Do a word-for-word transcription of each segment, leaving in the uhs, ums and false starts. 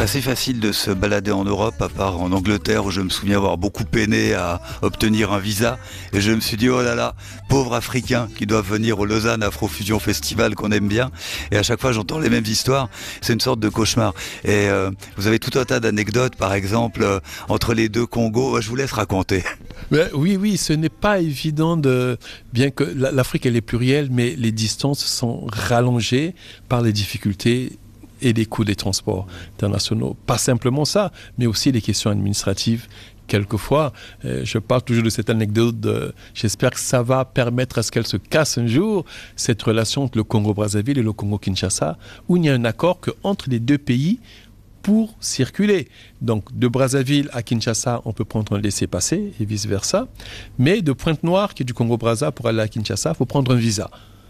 assez facile de se balader en Europe, à part en Angleterre où je me souviens avoir beaucoup peiné à obtenir un visa. Et je me suis dit, oh là là, pauvres Africains qui doivent venir au Lausanne Afrofusion Festival qu'on aime bien. Et à chaque fois, j'entends les mêmes histoires. C'est une sorte de cauchemar. Et euh, vous avez tout un tas d'anecdotes, par exemple, euh, entre les deux Congos. Je vous laisse raconter. Mais oui, oui, ce n'est pas évident de... Bien que l'Afrique, elle est plurielle, mais les distances sont rallongées par les difficultés et les coûts des transports internationaux. Pas simplement ça, mais aussi les questions administratives. Quelquefois, euh, je parle toujours de cette anecdote, de, j'espère que ça va permettre à ce qu'elle se casse un jour, cette relation entre le Congo-Brazzaville et le Congo-Kinshasa, où il y a un accord qu'entre les deux pays, pour circuler. Donc, de Brazzaville à Kinshasa, on peut prendre un laissez-passer et vice-versa. Mais de Pointe-Noire, qui est du Congo-Brazza, pour aller à Kinshasa, il faut prendre un visa.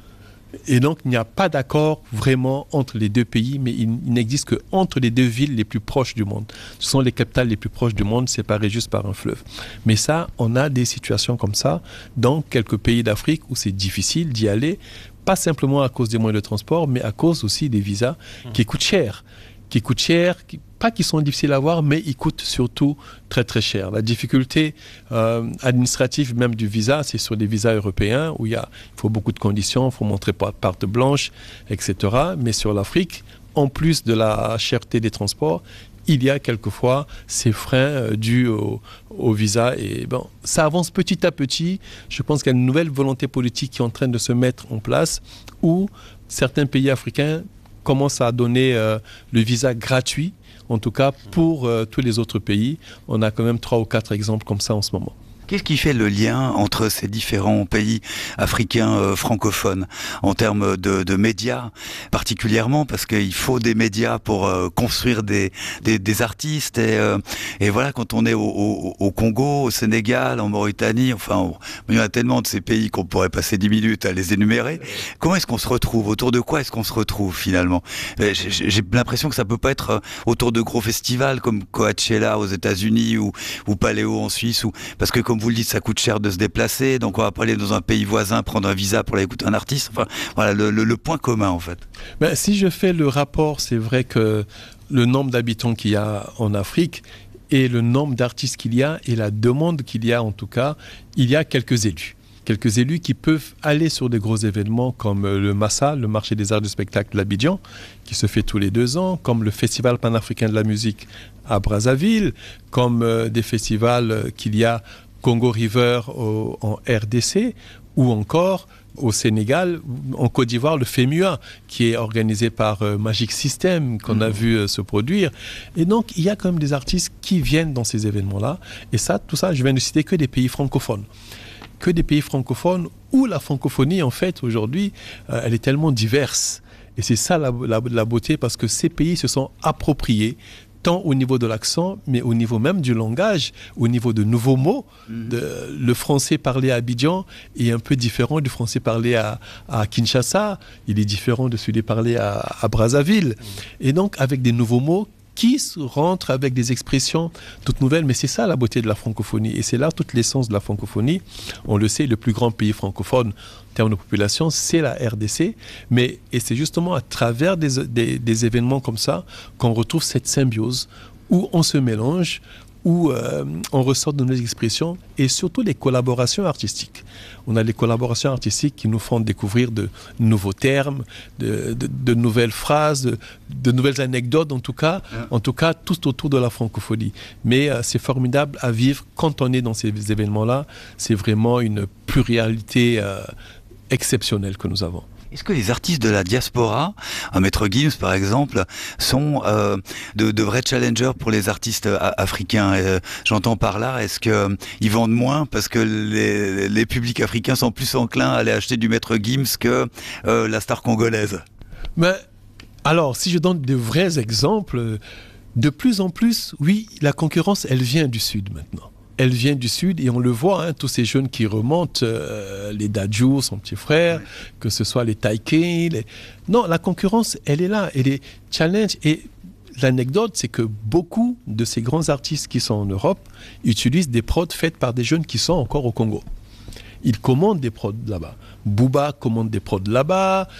Et donc, il n'y a pas d'accord vraiment entre les deux pays, mais il, il n'existe qu'entre les deux villes les plus proches du monde. Ce sont les capitales les plus proches du monde, séparées juste par un fleuve. Mais ça, on a des situations comme ça dans quelques pays d'Afrique où c'est difficile d'y aller, pas simplement à cause des moyens de transport, mais à cause aussi des visas qui coûtent cher. qui coûtent cher, qui, pas qui sont difficiles à avoir, mais ils coûtent surtout très très cher. La difficulté euh, administrative même du visa, c'est sur des visas européens où il, y a, il faut beaucoup de conditions, il faut montrer carte blanche, et cetera. Mais sur l'Afrique, en plus de la cherté des transports, il y a quelquefois ces freins euh, dus au, au visa. Et bon, ça avance petit à petit. Je pense qu'il y a une nouvelle volonté politique qui est en train de se mettre en place où certains pays africains commence à donner euh, le visa gratuit, en tout cas pour euh, tous les autres pays. On a quand même trois ou quatre exemples comme ça en ce moment. Qu'est-ce qui fait le lien entre ces différents pays africains euh, francophones en termes de, de médias, particulièrement parce qu'il faut des médias pour euh, construire des, des, des artistes et, euh, et voilà, quand on est au, au, au Congo, au Sénégal, en Mauritanie, enfin on, il y en a tellement de ces pays qu'on pourrait passer dix minutes à les énumérer. Comment est-ce qu'on se retrouve? Autour de quoi est-ce qu'on se retrouve finalement? J'ai, j'ai l'impression que ça peut pas être autour de gros festivals comme Coachella aux États-Unis ou, ou Paléo en Suisse, ou parce que comme vous le dites, ça coûte cher de se déplacer, donc on va pas aller dans un pays voisin prendre un visa pour aller écouter un artiste. Enfin, voilà le, le, le point commun en fait. Ben, si je fais le rapport, c'est vrai que le nombre d'habitants qu'il y a en Afrique et le nombre d'artistes qu'il y a et la demande qu'il y a en tout cas, il y a quelques élus. Quelques élus qui peuvent aller sur des gros événements comme le Massa, le marché des arts du spectacle de l'Abidjan, qui se fait tous les deux ans, comme le Festival panafricain de la musique à Brazzaville, comme euh, des festivals euh, qu'il y a Congo River au, en R D C, ou encore au Sénégal, en Côte d'Ivoire, le FEMUA, qui est organisé par euh, Magic System, qu'on mmh. a vu euh, se produire. Et donc, il y a quand même des artistes qui viennent dans ces événements-là. Et ça, tout ça, je viens de citer que des pays francophones. Que des pays francophones où la francophonie, en fait, aujourd'hui, euh, elle est tellement diverse. Et c'est ça la, la, la beauté, parce que ces pays se sont appropriés tant au niveau de l'accent, mais au niveau même du langage, au niveau de nouveaux mots. Mmh. De, le français parlé à Abidjan est un peu différent du français parlé à, à Kinshasa. Il est différent de celui parlé à, à Brazzaville. Mmh. Et donc, avec des nouveaux mots qui rentrent avec des expressions toutes nouvelles. Mais c'est ça la beauté de la francophonie. Et c'est là toute l'essence de la francophonie. On le sait, le plus grand pays francophone en termes de population, c'est la R D C. Mais, et c'est justement à travers des, des, des événements comme ça qu'on retrouve cette symbiose où on se mélange, où euh, on ressort de nos expressions et surtout des collaborations artistiques. On a des collaborations artistiques qui nous font découvrir de nouveaux termes, de, de, de nouvelles phrases, de, de nouvelles anecdotes, en tout cas, ouais. en tout cas, tout autour de la francophonie. Mais euh, c'est formidable à vivre quand on est dans ces événements-là. C'est vraiment une pluralité euh, exceptionnelle que nous avons. Est-ce que les artistes de la diaspora, un Maître Gims par exemple, sont euh, de, de vrais challengers pour les artistes africains? euh, J'entends par là, est-ce qu'ils euh, vendent moins parce que les, les publics africains sont plus enclins à aller acheter du Maître Gims que euh, la star congolaise? Mais, alors, si je donne de vrais exemples, de plus en plus, oui, la concurrence, elle vient du Sud maintenant. Elle vient du Sud et on le voit, hein, tous ces jeunes qui remontent, euh, les Dadju, son petit frère, oui. que ce soit les Taïké. Les... Non, la concurrence, elle est là, elle est challenge. Et l'anecdote, c'est que beaucoup de ces grands artistes qui sont en Europe utilisent des prods faites par des jeunes qui sont encore au Congo. Ils commandent des prods là-bas. Booba commande des prods là-bas.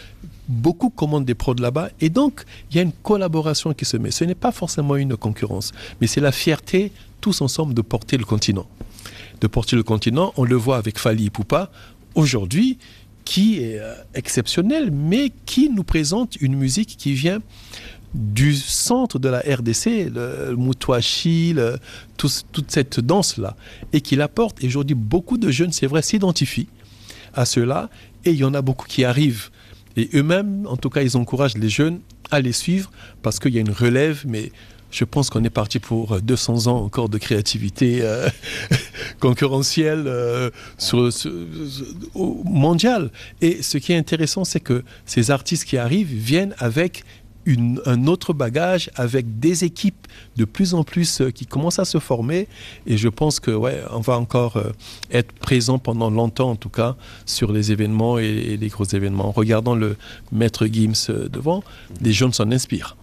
beaucoup commandent des prods là-bas. Et donc, il y a une collaboration qui se met. Ce n'est pas forcément une concurrence, mais c'est la fierté, tous ensemble, de porter le continent. De porter le continent, on le voit avec Fally Ipupa, aujourd'hui, qui est euh, exceptionnel, mais qui nous présente une musique qui vient du centre de la R D C, le, le Moutouachi, le, tout, toute cette danse-là, et qui l'apporte. Et aujourd'hui, beaucoup de jeunes, c'est vrai, s'identifient à cela, et il y en a beaucoup qui arrivent. Et eux-mêmes, en tout cas, ils encouragent les jeunes à les suivre, parce qu'il y a une relève, mais je pense qu'on est parti pour deux cents ans encore de créativité euh, concurrentielle euh, sur, sur, au mondial. Et ce qui est intéressant, c'est que ces artistes qui arrivent viennent avec Une, un autre bagage, avec des équipes de plus en plus euh, qui commencent à se former, et je pense que ouais, on va encore euh, être présent pendant longtemps, en tout cas, sur les événements et, et les gros événements. En regardant le maître Gims euh, devant, les jeunes s'en inspirent.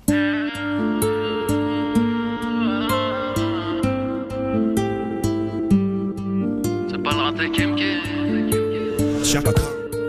Chapaka.